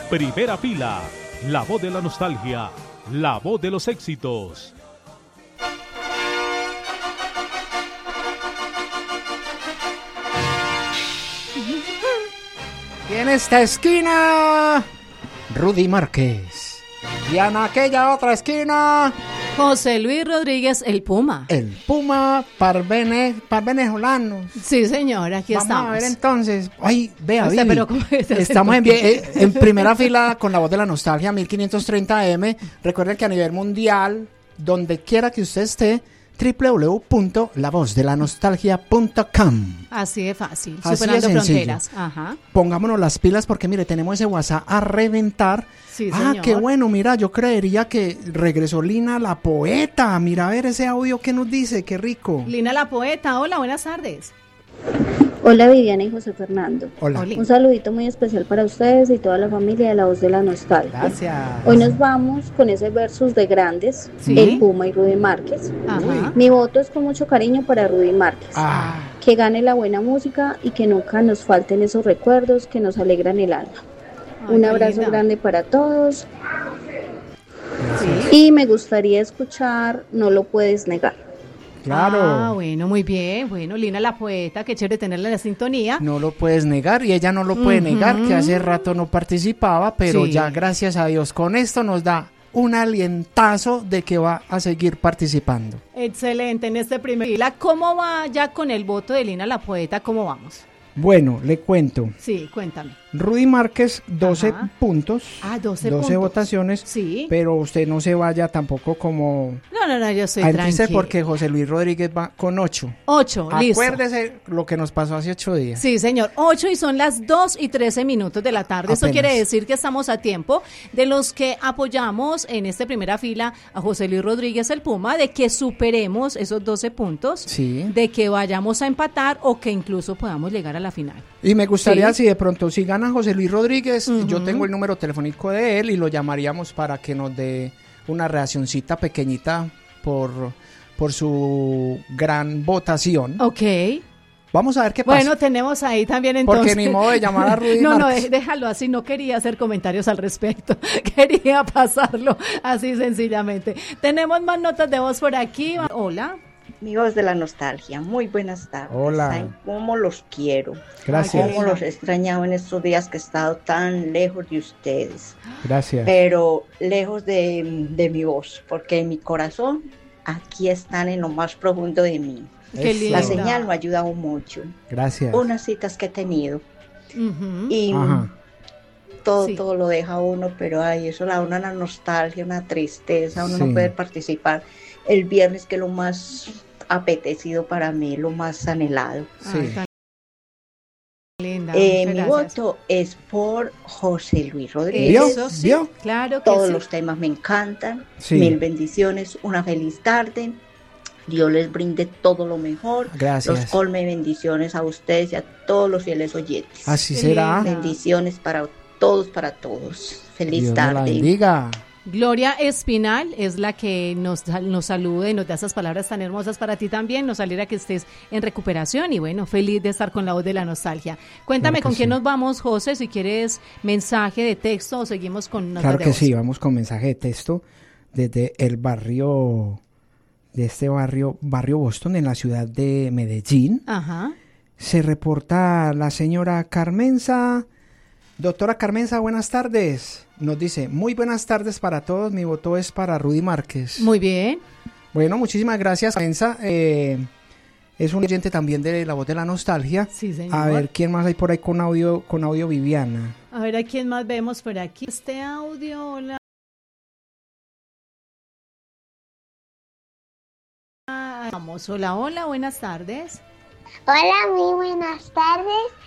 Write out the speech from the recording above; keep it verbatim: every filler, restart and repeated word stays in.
Primera fila, la voz de la nostalgia, la voz de los éxitos. Y en esta esquina, Rudy Márquez. Y en aquella otra esquina, José Luis Rodríguez, el Puma. El Puma parvene, parvenezolano. Sí, señor, aquí Vamos estamos. a ver entonces. Ay, vea, O sea, Vivi, pero ¿cómo es? estamos en, eh, en primera fila con la voz de la nostalgia, mil quinientos treinta A M. Recuerden que a nivel mundial, donde quiera que usted esté, doble u doble u doble u punto la voz de la nostalgia punto com. Así de fácil, Así superando de sencillo. fronteras. Ajá. Pongámonos las pilas porque mire, tenemos ese WhatsApp a reventar. Sí, ah, señor. qué bueno, mira, yo creería que regresó Lina la poeta. Mira a ver ese audio que nos dice, qué rico. Lina la poeta, hola, buenas tardes. Hola Viviana y José Fernando. Hola. Oli. Un saludito muy especial para ustedes y toda la familia de La Voz de la Nostalgia. Gracias. Hoy nos vamos con ese versus de grandes, Sí. El Puma y Rudy Márquez. Ajá. Mi voto es con mucho cariño para Rudy Márquez. Ah, Que gane la buena música y que nunca nos falten esos recuerdos que nos alegran el alma. Ay, Un qué abrazo linda. grande para todos Sí. y me gustaría escuchar No lo puedes negar. claro. Ah, bueno, muy bien. Bueno, Lina la poeta, qué chévere tenerla en la sintonía. No lo puedes negar y ella no lo puede Ujú. negar, que hace rato no participaba, pero Sí. ya gracias a Dios con esto nos da un alientazo de que va a seguir participando. Excelente, en este primer fila. ¿Cómo va ya con el voto de Lina la poeta? ¿Cómo vamos? Bueno, le cuento. Sí, cuéntame. Rudy Márquez, doce Ajá. puntos, Ah, doce doce puntos. votaciones, Sí. pero usted no se vaya tampoco como No, no, no, yo soy a entristecer tranquila. porque José Luis Rodríguez va con ocho. Ocho, listo. Acuérdese lo que nos pasó hace ocho días. Sí, señor. Ocho y son las dos y trece minutos de la tarde. Eso Apenas. quiere decir que estamos a tiempo de los que apoyamos en esta primera fila a José Luis Rodríguez el Puma, de que superemos esos doce puntos, Sí. de que vayamos a empatar o que incluso podamos llegar a la final. Y me gustaría, Sí. si de pronto, si gana José Luis Rodríguez, Ujú. yo tengo el número telefónico de él y lo llamaríamos para que nos dé una reaccioncita pequeñita por, por su gran votación. Ok. Vamos a ver qué pasa. Bueno, tenemos ahí también entonces. Porque ni modo de llamar a Rudy No, no, Márquez. de- déjalo así, no quería hacer comentarios al respecto, quería pasarlo así sencillamente. Tenemos más notas de voz por aquí. Hola. Mi voz de la nostalgia, muy buenas tardes. Hola. Ay, cómo los quiero, Gracias. cómo los he extrañado en estos días que he estado tan lejos de ustedes, Gracias. pero lejos de, de mi voz, porque en mi corazón aquí están en lo más profundo de mí. Qué Eso. linda. La señal me ha ayudado mucho, Gracias. unas citas que he tenido Ujú. y Ajá. todo, Sí. todo lo deja uno, pero ay, eso le da una nostalgia, una tristeza, uno Sí. no puede participar el viernes, que es lo más apetecido para mí, lo más anhelado. Sí. Ay, tan linda. Eh, muchas mi gracias. voto es por José Luis Rodríguez. Eso sí, ¿Vio? claro que Todos sí. los temas me encantan. Sí. Mil bendiciones, una feliz tarde. Dios les brinde todo lo mejor. Gracias. Los colme de bendiciones a ustedes y a todos los fieles oyentes. Así Qué será. linda. Bendiciones para todos, para todos. Feliz Dios nos la tarde. bendiga. Gloria Espinal es la que nos, nos saluda y nos da esas palabras tan hermosas para ti también. Nos alegra que estés en recuperación y bueno, feliz de estar con la voz de la nostalgia. Cuéntame Claro que con quién sí. nos vamos, José, si quieres mensaje de texto o seguimos con notas Claro de que voz. sí, vamos con mensaje de texto desde el barrio, de este barrio, barrio Boston, en la ciudad de Medellín. Ajá. Se reporta la señora Carmenza. Doctora Carmenza, buenas tardes. Nos dice, muy buenas tardes para todos, mi voto es para Rudy Márquez. Muy bien. Bueno, muchísimas gracias, Carmenza. Eh, es un oyente también de La Voz de la Nostalgia. Sí, señor. A ver, ¿quién más hay por ahí con audio, con audio Viviana? A ver, ¿a quién más vemos por aquí? Este audio, hola. Vamos, hola, hola, buenas tardes. Hola, muy buenas tardes.